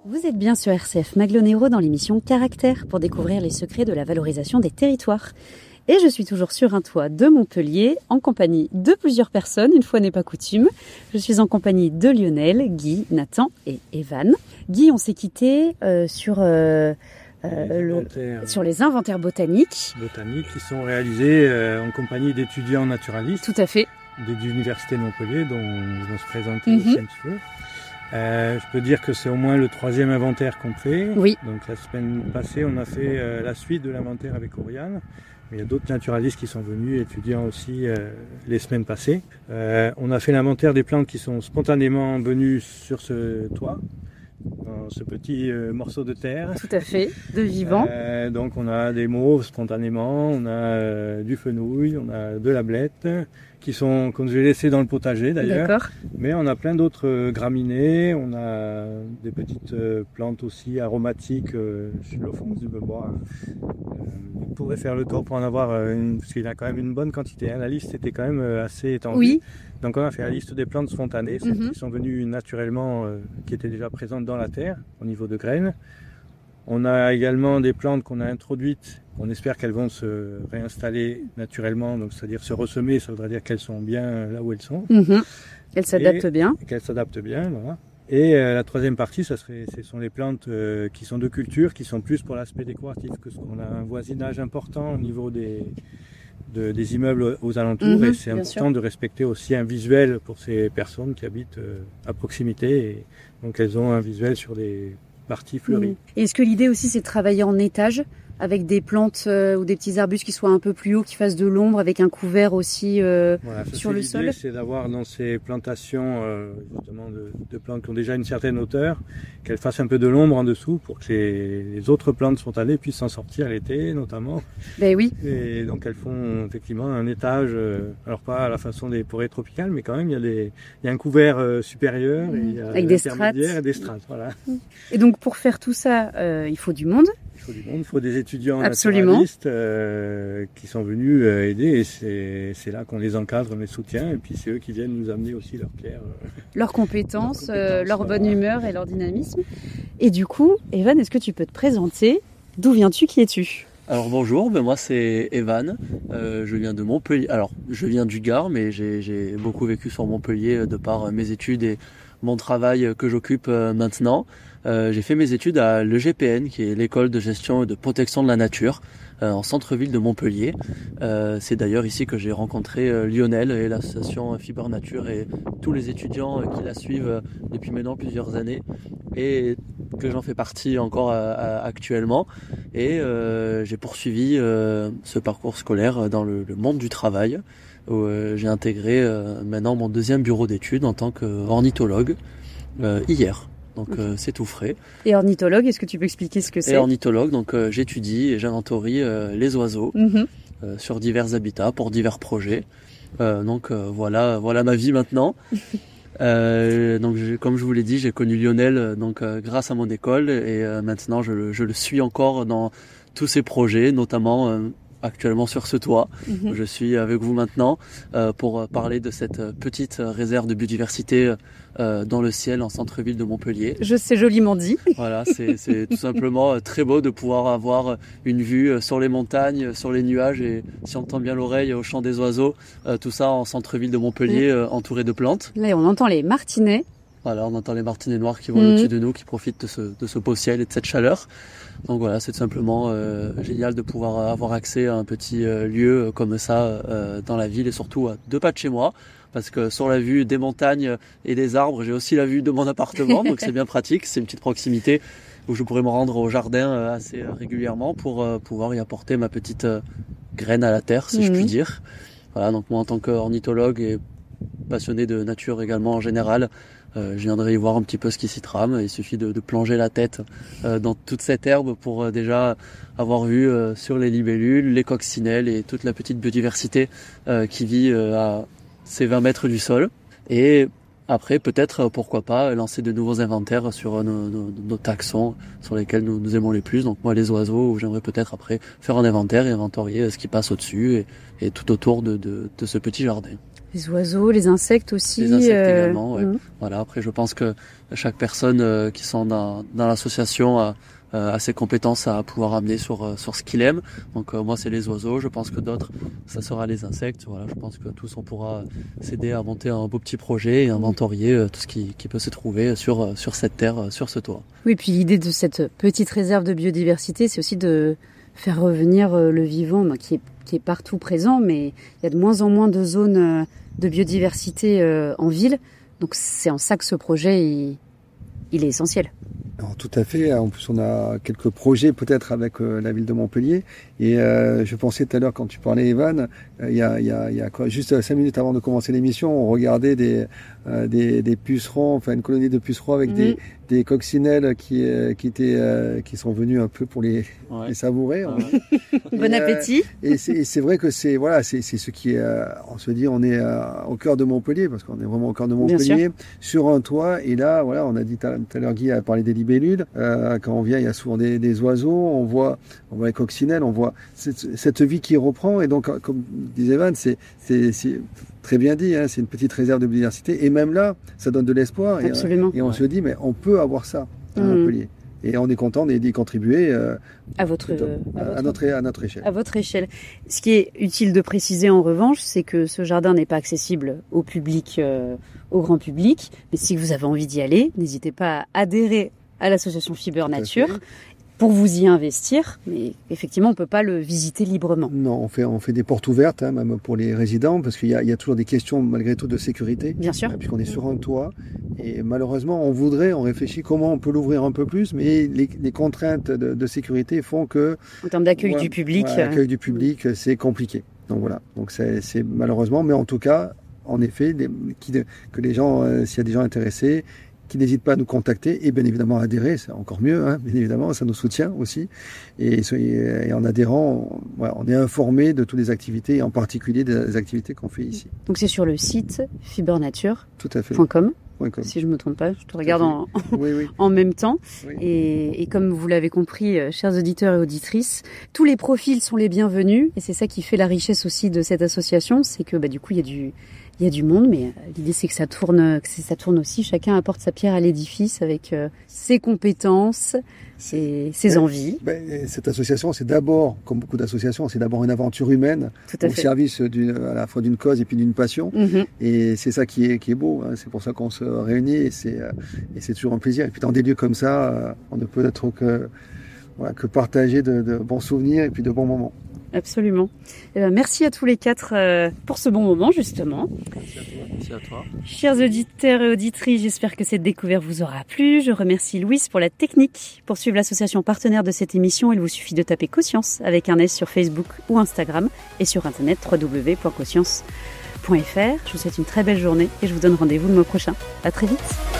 Vous êtes bien sur RCF Maglonero dans l'émission Caractère pour découvrir les secrets de la valorisation des territoires. Et je suis toujours sur un toit de Montpellier en compagnie de plusieurs personnes, une fois n'est pas coutume. Je suis en compagnie de Lionel, Guy, Nathan et Evan. Guy, on s'est quitté sur les inventaires botaniques. Botaniques qui sont réalisés en compagnie d'étudiants naturalistes. Tout à fait. De l'université de Montpellier dont ils vont se présenter aussi un petit peu. Je peux dire que c'est au moins le 3e inventaire qu'on fait. Oui. Donc la semaine passée, on a fait la suite de l'inventaire avec Oriane. Mais il y a d'autres naturalistes qui sont venus, étudiants aussi, les semaines passées. On a fait l'inventaire des plantes qui sont spontanément venues sur ce toit, dans ce petit morceau de terre. Tout à fait, de vivant. Donc on a des mauves spontanément, on a du fenouil, on a de la blette, qui sont, comme je l'ai laissé dans le potager d'ailleurs. D'accord. Mais on a plein d'autres graminées, on a des petites plantes aussi aromatiques sur le fond du bois. On pourrait faire le tour pour en avoir parce qu'il y a quand même une bonne quantité. La liste était quand même assez étendue. Oui. Donc on a fait la liste des plantes spontanées, celles qui sont venues naturellement, qui étaient déjà présentes dans la terre, au niveau de graines. On a également des plantes qu'on a introduites. On espère qu'elles vont se réinstaller naturellement, donc c'est-à-dire se ressemer, ça voudrait dire qu'elles sont bien là où elles sont. Elles s'adaptent bien. Qu'elles s'adaptent bien, voilà. Et la troisième partie, ce sont les plantes qui sont de culture, qui sont plus pour l'aspect décoratif, que ce qu'on a un voisinage important au niveau des immeubles aux alentours, et c'est important de respecter aussi un visuel pour ces personnes qui habitent à proximité, et donc elles ont un visuel sur des parties fleuries. Et est-ce que l'idée aussi c'est de travailler en étage avec des plantes ou des petits arbustes qui soient un peu plus hauts, qui fassent de l'ombre, avec un couvert aussi sur le sol? C'est d'avoir dans ces plantations justement de plantes qui ont déjà une certaine hauteur, qu'elles fassent un peu de l'ombre en dessous pour que les autres plantes spontanées puissent s'en sortir l'été notamment. Ben oui. Et donc elles font effectivement un étage, alors pas à la façon des forêts tropicales, mais quand même il y a un couvert supérieur, et il y a avec des strates. Et des strates, voilà. Et donc pour faire tout ça, il faut du monde. Il faut des étudiants naturalistes qui sont venus aider, et c'est là qu'on les encadre, on les soutient, et puis c'est eux qui viennent nous amener aussi leurs pierres. Leurs compétences, leur bonne humeur et leur dynamisme. Et du coup, Evan, est-ce que tu peux te présenter? D'où viens-tu? Qui es-tu? Alors bonjour, moi c'est Evan, je viens de Montpellier. Alors je viens du Gard, mais j'ai beaucoup vécu sur Montpellier de par mes études et mon travail que j'occupe maintenant. J'ai fait mes études à l'EGPN, qui est l'école de gestion et de protection de la nature, en centre-ville de Montpellier. C'est d'ailleurs ici que j'ai rencontré Lionel et l'association Fibre Nature et tous les étudiants qui la suivent depuis maintenant plusieurs années, et que j'en fais partie encore actuellement. Et j'ai poursuivi ce parcours scolaire dans le monde du travail, où j'ai intégré maintenant mon 2e bureau d'études en tant qu'ornithologue hier. Donc c'est tout frais. Et ornithologue, est-ce que tu peux expliquer ce que c'est? Et ornithologue, donc j'étudie et j'inventorie les oiseaux sur divers habitats pour divers projets. Voilà ma vie maintenant. Donc comme je vous l'ai dit, j'ai connu Lionel grâce à mon école, et maintenant je le suis encore dans tous ses projets, notamment actuellement sur ce toit. Je suis avec vous maintenant pour parler de cette petite réserve de biodiversité dans le ciel en centre-ville de Montpellier. Je sais, joliment dit. Voilà, c'est tout simplement très beau de pouvoir avoir une vue sur les montagnes, sur les nuages, et si on tend bien l'oreille au chant des oiseaux, tout ça en centre-ville de Montpellier, entouré de plantes. Là, on entend les martinets. Voilà, on entend les martinets noirs qui volent au-dessus de nous, qui profitent de ce beau ciel et de cette chaleur. Donc voilà, c'est tout simplement génial de pouvoir avoir accès à un petit lieu comme ça dans la ville, et surtout à 2 pas de chez moi, parce que sur la vue des montagnes et des arbres, j'ai aussi la vue de mon appartement, donc c'est bien pratique, c'est une petite proximité où je pourrais me rendre au jardin assez régulièrement pour pouvoir y apporter ma petite graine à la terre, si je puis dire. Voilà, donc moi en tant qu'ornithologue et passionné de nature également en général, je viendrai y voir un petit peu ce qui s'y trame. Il suffit de plonger la tête dans toute cette herbe pour déjà avoir vu sur les libellules, les coccinelles et toute la petite biodiversité qui vit à ces 20 mètres du sol. Et Après, peut-être, pourquoi pas, lancer de nouveaux inventaires sur nos taxons sur lesquels nous aimons les plus. Donc moi, les oiseaux, j'aimerais peut-être après faire un inventaire et inventorier ce qui passe au-dessus et tout autour de ce petit jardin. Les oiseaux, les insectes aussi. Les insectes également, ouais. Voilà. Après, je pense que chaque personne qui sont dans l'association a ses compétences à pouvoir amener sur ce qu'il aime. Donc moi, c'est les oiseaux. Je pense que d'autres, ça sera les insectes. Voilà. Je pense que tous, on pourra s'aider à monter un beau petit projet et inventorier tout ce qui peut se trouver sur cette terre, sur ce toit. Oui, puis l'idée de cette petite réserve de biodiversité, c'est aussi de faire revenir le vivant, qui est partout présent, mais il y a de moins en moins de zones de biodiversité en ville. Donc c'est en ça que ce projet, il est essentiel. Alors, tout à fait. En plus, on a quelques projets peut-être avec la ville de Montpellier. Et je pensais tout à l'heure, quand tu parlais, Evan, il y a quoi, juste 5 minutes avant de commencer l'émission, on regardait des pucerons, enfin une colonie de pucerons avec des coccinelles qui sont venus un peu pour les savourer. Bon appétit. Et c'est vrai que c'est ce qui est, on se dit, on est au cœur de Montpellier, parce qu'on est vraiment au cœur de Montpellier, sur un toit. Et là, voilà, on a dit tout à l'heure, Guy a parlé des libellules. Quand on vient, il y a souvent des oiseaux. On voit les coccinelles, on voit cette vie qui reprend. Et donc, comme disait Evan, c'est très bien dit, hein, c'est une petite réserve de biodiversité. Et même là, ça donne de l'espoir. Absolument. Et on se dit, mais on peut avoir ça à Montpellier. Et on est content d'y contribuer à notre échelle. À votre échelle. Ce qui est utile de préciser en revanche, c'est que ce jardin n'est pas accessible au public, au grand public. Mais si vous avez envie d'y aller, n'hésitez pas à adhérer à l'association Fiber Nature pour vous y investir. Mais effectivement, on ne peut pas le visiter librement. Non, on fait des portes ouvertes, hein, même pour les résidents, parce qu'il y a toujours des questions malgré tout de sécurité. Bien sûr. Puisqu'on est sur un toit. Et malheureusement, on réfléchit comment on peut l'ouvrir un peu plus, mais les contraintes de sécurité font que... En termes d'accueil du public... l'accueil du public, c'est compliqué. Donc voilà, donc c'est malheureusement, mais en tout cas, en effet, que les gens, s'il y a des gens intéressés, qui n'hésitent pas à nous contacter et bien évidemment à adhérer, c'est encore mieux, hein, bien évidemment, ça nous soutient aussi. Et en adhérant, on est informé de toutes les activités, et en particulier des activités qu'on fait ici. Donc c'est sur le site fibernature.com. Si je ne me trompe pas, je te regarde en même temps. Oui. Et comme vous l'avez compris, chers auditeurs et auditrices, tous les profils sont les bienvenus. Et c'est ça qui fait la richesse aussi de cette association, c'est que du coup, il y a du monde, mais l'idée c'est que ça tourne aussi. Chacun apporte sa pierre à l'édifice avec ses compétences et ses envies. Cette association, c'est d'abord, comme beaucoup d'associations, c'est d'abord une aventure humaine au service à la fois d'une cause et puis d'une passion. Et c'est ça qui est beau. Hein. C'est pour ça qu'on se réunit et c'est toujours un plaisir. Et puis dans des lieux comme ça, on ne peut être que partager de bons souvenirs et puis de bons moments. Absolument. Merci à tous les 4 pour ce bon moment, justement. Merci à toi. Chers auditeurs et auditrices, j'espère que cette découverte vous aura plu. Je remercie Louise pour la technique. Pour suivre l'association partenaire de cette émission, il vous suffit de taper Coscience avec un S sur Facebook ou Instagram et sur internet www.coscience.fr. Je vous souhaite une très belle journée et je vous donne rendez-vous le mois prochain. À très vite.